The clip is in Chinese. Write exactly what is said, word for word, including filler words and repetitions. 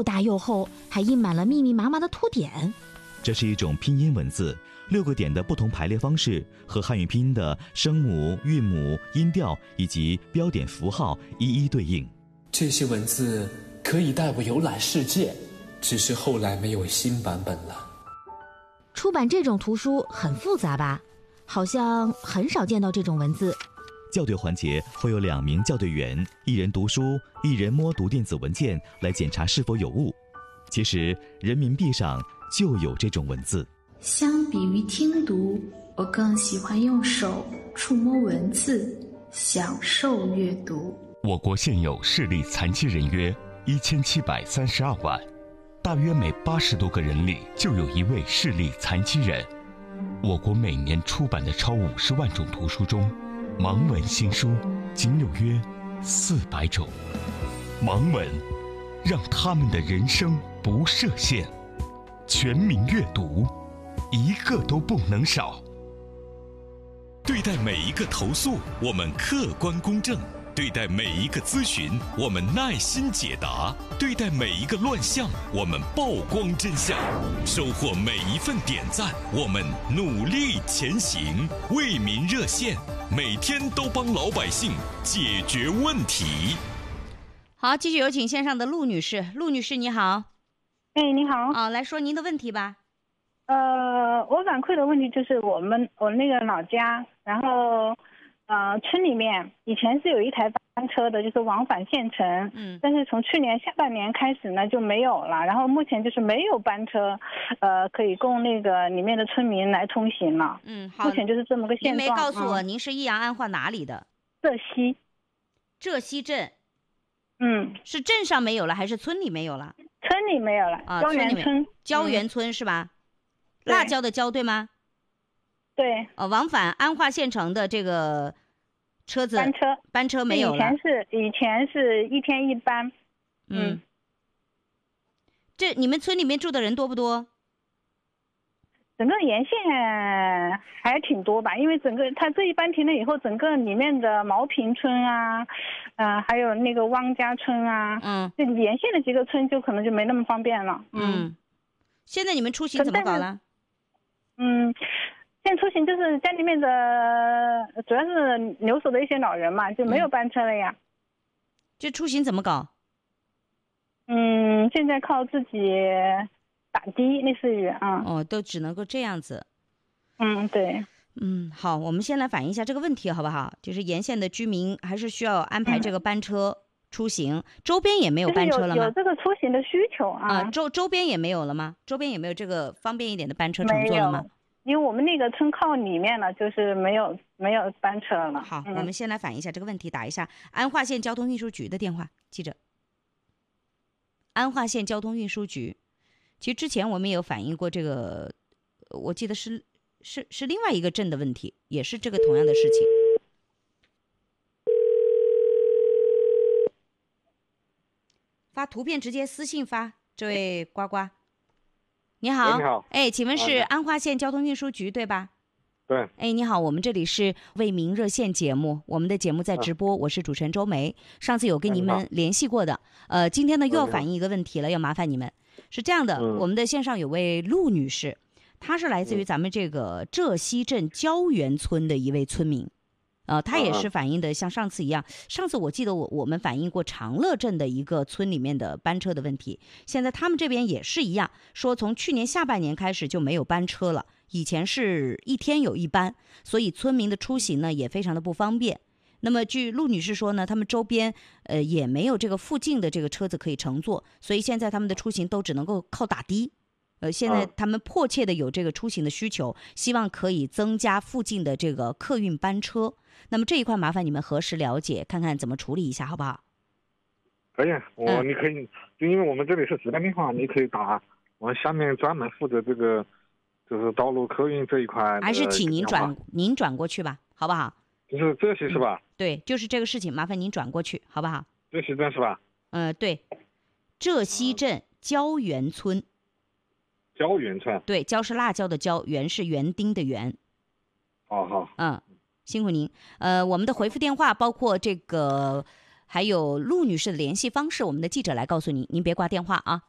又大又厚，还印满了密密麻麻的凸点。 这是一种拼音文字，六个点的不同排列方式和汉语拼音的声母、韵母、音调以及标点符号一一对应。 这些文字可以带我游览世界，只是后来没有新版本了。 出版这种图书很复杂吧？好像很少见到这种文字。 校对环节会有两名校对员，一人读书，一人摸读电子文件来检查是否有误。其实人民币上就有这种文字。 相比于听读，我更喜欢用手触摸文字，享受阅读。 我国现有视力残疾人约一千七百三十二万，大约每八十多个人里就有一位视力残疾人。我国每年出版的超五十万种图书中，盲文新书仅有约四百种。盲文让他们的人生不设限，全民阅读，一个都不能少。 对待每一个投诉，我们客观公正；对待每一个咨询，我们耐心解答；对待每一个乱象，我们曝光真相；收获每一份点赞，我们努力前行。为民热线，每天都帮老百姓解决问题。 好，继续有请线上的陆女士。陆女士你好。 哎，你好。 啊，来说您的问题吧。 呃，我反馈的问题就是我们我那个老家，然后呃村里面以前是有一台班车的，就是往返县城， 嗯， 但是从去年下半年开始呢就没有了，然后目前就是没有班车，呃，可以供那个里面的村民来通行了。 嗯，好， 目前就是这么个现状。 您没告诉我、 嗯、 您是益阳安化哪里的？ 浙西。 浙西镇。 嗯， 是镇上没有了，还是村里没有了？ 村里没有了， 啊， 椒园村。 椒园村是吧？嗯、辣椒的椒对吗？ 对。 哦，往返安化县城的这个车子班车班车没有了。 以前是以前是一天一班。 嗯。嗯，这你们村里面住的人多不多？ 整个沿线还挺多吧，因为整个它这一班停了以后，整个里面的毛坪村啊，呃，还有那个汪家村啊， 嗯， 这沿线的几个村就可能就没那么方便了。 嗯，嗯，现在你们出行怎么搞了？ 嗯，现在出行就是家里面的主要是留守的一些老人嘛，就没有班车了呀。嗯、 这出行怎么搞？ 嗯，现在靠自己。打的类似于啊、 嗯，哦，都只能够这样子。 嗯，对。 嗯，好，我们先来反映一下这个问题好不好？就是沿线的居民还是需要安排这个班车出行，嗯、周边也没有班车了吗？ 有, 有这个出行的需求啊。 啊，周周边也没有了吗？周边也没有这个方便一点的班车乘坐了吗？ 因为我们那个村靠里面了，就是没有没有班车了。 好， 嗯、 我们先来反映一下这个问题，打一下安化县交通运输局的电话，记着。安化县交通运输局。其实之前我们也有反映过这个，我记得是是是另外一个镇的问题，也是这个同样的事情。发图片直接私信发，这位呱呱，你好， 你好， 哎，请问是安化县交通运输局对吧？ 对。 哎，你好，我们这里是为民热线节目，我们的节目在直播，嗯、我是主持人周梅，上次有跟你们联系过的，呃，今天呢又要反映一个问题了，要麻烦你们。是这样的、嗯，我们的线上有位陆女士，她是来自于咱们这个浙西镇椒园村的一位村民，呃，她也是反映的像上次一样，上次我记得我我们反映过长乐镇的一个村里面的班车的问题，现在他们这边也是一样，说从去年下半年开始就没有班车了，以前是一天有一班，所以村民的出行呢也非常的不方便。那么据陆女士说呢，他们周边呃也没有这个附近的这个车子可以乘坐，所以现在他们的出行都只能够靠打的。呃，现在他们迫切的有这个出行的需求，希望可以增加附近的这个客运班车。那么这一块麻烦你们核实了解，看看怎么处理一下，好不好？ 可以，我、嗯、你可以，就因为我们这里是直达电话，你可以打我们下面专门负责这个就是道路客运这一块。 还是请您转您转过去吧，好不好？ 就是浙西是吧、嗯？ 对，就是这个事情，麻烦您转过去，好不好？ 浙西镇是吧？ 呃，对，浙西镇椒园村。 椒园村。 对，椒是辣椒的椒，园是园丁的园。 好好。 嗯，辛苦您。呃，我们的回复电话包括这个，还有陆女士的联系方式，我们的记者来告诉您，您别挂电话啊。